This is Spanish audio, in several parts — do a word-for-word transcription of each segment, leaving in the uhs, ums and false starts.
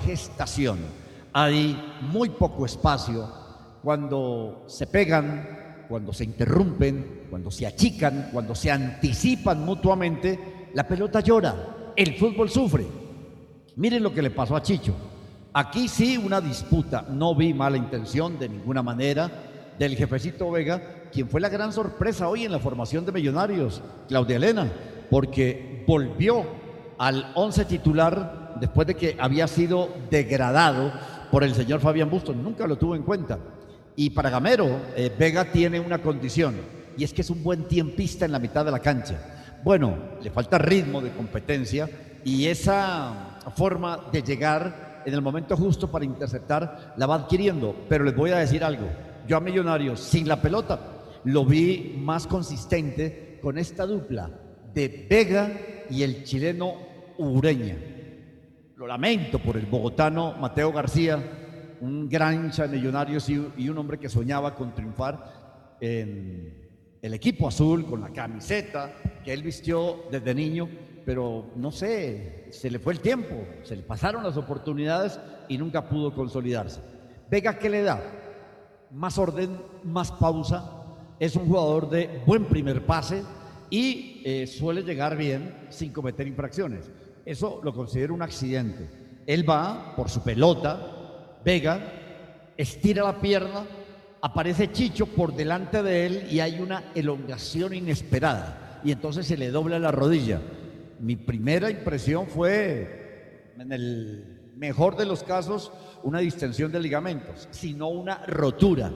gestación, hay muy poco espacio. Cuando se pegan, cuando se interrumpen, cuando se achican, cuando se anticipan mutuamente, la pelota llora, el fútbol sufre. Miren lo que le pasó a Chicho. Aquí sí una disputa, no vi mala intención de ninguna manera del jefecito Vega, quien fue la gran sorpresa hoy en la formación de Millonarios, Claudia Elena, porque volvió al once titular después de que había sido degradado por el señor Fabián Bustos, nunca lo tuvo en cuenta. Y para Gamero, eh, Vega tiene una condición, y es que es un buen tiempista en la mitad de la cancha. Bueno, le falta ritmo de competencia y esa forma de llegar en el momento justo para interceptar la va adquiriendo. Pero les voy a decir algo, yo a Millonarios sin la pelota lo vi más consistente con esta dupla de Vega y el chileno Ureña. Lo lamento por el bogotano Mateo García, un gran hincha de Millonarios y, y un hombre que soñaba con triunfar en el equipo azul, con la camiseta que él vistió desde niño, pero no sé, se le fue el tiempo, se le pasaron las oportunidades y nunca pudo consolidarse. Vega, ¿qué le da? Más orden, más pausa, es un jugador de buen primer pase y eh, suele llegar bien sin cometer infracciones. Eso lo considero un accidente. Él va por su pelota, Vega estira la pierna, aparece Chicho por delante de él y hay una elongación inesperada y entonces se le dobla la rodilla. Mi primera impresión fue, en el mejor de los casos, una distensión de ligamentos, sino una rotura,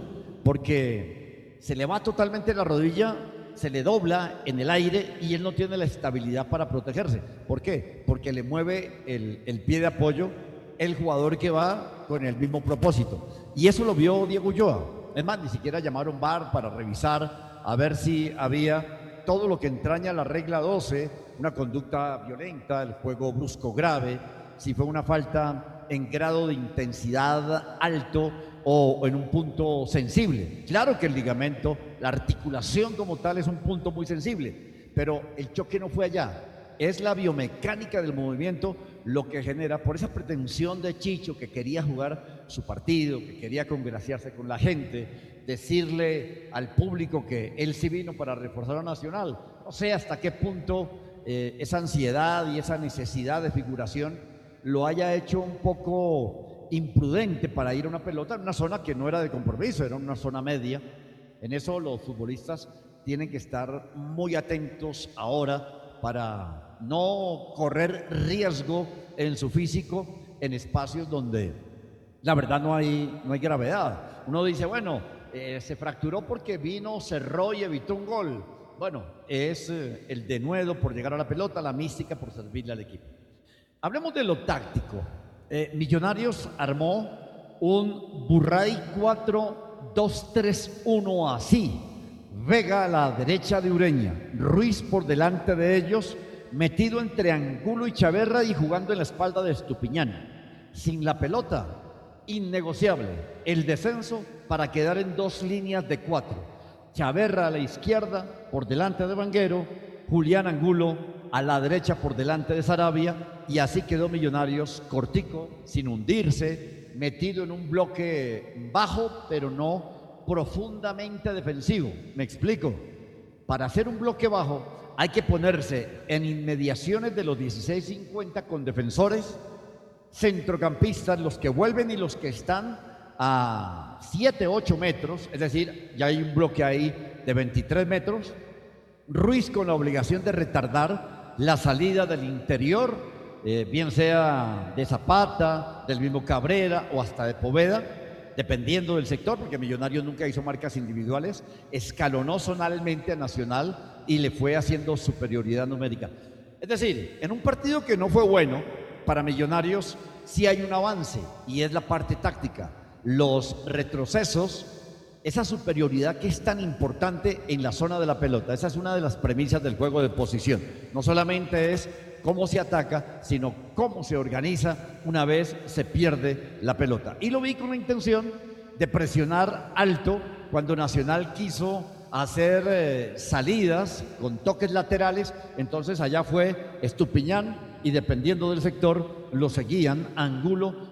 porque se le va totalmente la rodilla, se le dobla en el aire y él no tiene la estabilidad para protegerse. ¿Por qué? Porque le mueve el, el pie de apoyo el jugador que va con el mismo propósito. Y eso lo vio Diego Ulloa. Es más, ni siquiera llamaron V A R para revisar a ver si había todo lo que entraña la regla doce, una conducta violenta, el juego brusco grave, si fue una falta en grado de intensidad alto o en un punto sensible. Claro que el ligamento, la articulación como tal es un punto muy sensible, pero el choque no fue allá. Es la biomecánica del movimiento lo que genera, por esa pretensión de Chicho que quería jugar su partido, que quería congraciarse con la gente, decirle al público que él sí vino para reforzar a Nacional. No sé hasta qué punto eh, esa ansiedad y esa necesidad de figuración lo haya hecho un poco imprudente para ir a una pelota en una zona que no era de compromiso, era una zona media. En eso los futbolistas tienen que estar muy atentos ahora para no correr riesgo en su físico en espacios donde la verdad no hay, no hay gravedad. Uno dice, bueno, eh, se fracturó porque vino, cerró y evitó un gol. Bueno, es eh, el denuedo por llegar a la pelota, la mística por servirle al equipo. Hablemos de lo táctico. Eh, Millonarios armó un Burray cuatro dos tres uno así. Vega a la derecha de Ureña, Ruiz por delante de ellos, metido entre Angulo y Chaverra y jugando en la espalda de Estupiñán. Sin la pelota, innegociable el descenso para quedar en dos líneas de cuatro. Chaverra a la izquierda por delante de Vanguero, Julián Angulo a la derecha por delante de Sarabia, y así quedó Millonarios cortico, sin hundirse, metido en un bloque bajo, pero no profundamente defensivo. Me explico. Para hacer un bloque bajo hay que ponerse en inmediaciones de los dieciséis cincuenta con defensores, centrocampistas, los que vuelven y los que están a siete, ocho metros, es decir, ya hay un bloque ahí de veintitrés metros. Ruiz con la obligación de retardar la salida del interior, eh, bien sea de Zapata, del mismo Cabrera o hasta de Poveda, dependiendo del sector, porque Millonarios nunca hizo marcas individuales, escalonó zonalmente a Nacional y le fue haciendo superioridad numérica. Es decir, en un partido que no fue bueno, para Millonarios sí hay un avance, y es la parte táctica. Los retrocesos, esa superioridad que es tan importante en la zona de la pelota, esa es una de las premisas del juego de posición. No solamente es cómo se ataca, sino cómo se organiza una vez se pierde la pelota. Y lo vi con la intención de presionar alto cuando Nacional quiso hacer eh, salidas con toques laterales, entonces allá fue Estupiñán y dependiendo del sector lo seguían Angulo